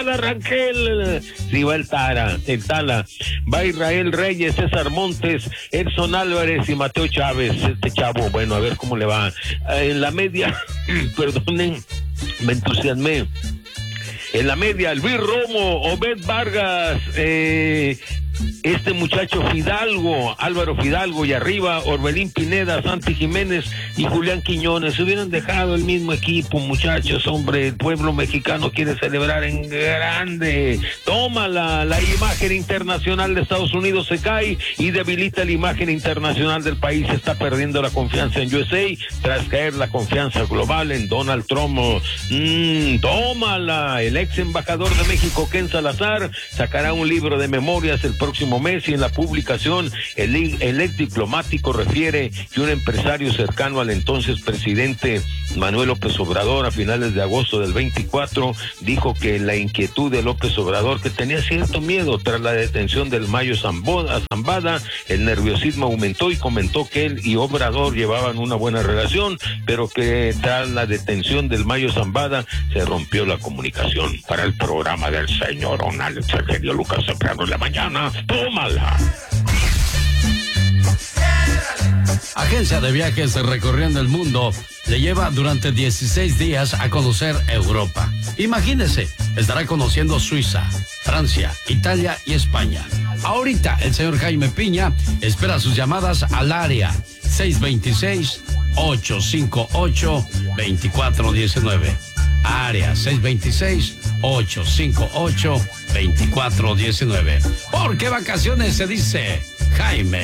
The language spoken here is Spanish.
Rangel, sí va el Tala, va Israel Reyes, César Montes, Edson Álvarez y Mateo Chávez. Este chavo, bueno, a ver cómo le va. En la media, perdonen, me entusiasmé. En la media, Luis Romo, Obed Vargas, este muchacho Fidalgo, Álvaro Fidalgo, y arriba Orbelín Pineda, Santi Jiménez y Julián Quiñones. Se hubieran dejado el mismo equipo, muchachos, hombre. El pueblo mexicano quiere celebrar en grande. Tómala, la imagen internacional de Estados Unidos se cae y debilita la imagen internacional del país. Está perdiendo la confianza en USA tras caer la confianza global en Donald Trump. Tómala, el ex embajador de México, Ken Salazar, sacará un libro de memorias el próximo mes, y en la publicación el ex diplomático refiere que un empresario cercano al entonces presidente Manuel López Obrador, a finales de agosto del 24, dijo que la inquietud de López Obrador, que tenía cierto miedo tras la detención del Mayo Zambada, el nerviosismo aumentó, y comentó que él y Obrador llevaban una buena relación, pero que tras la detención del Mayo Zambada se rompió la comunicación. Para el programa del señor Ronald Sergio Lucas Soprano en la mañana, tómala. Agencia de viajes recorriendo el mundo le lleva durante 16 días a conocer Europa. Imagínese, estará conociendo Suiza, Francia, Italia y España. Ahorita el señor Jaime Piña espera sus llamadas al área 626-858-2419. Área 626-858-2419. ¿Por qué vacaciones se dice Jaime?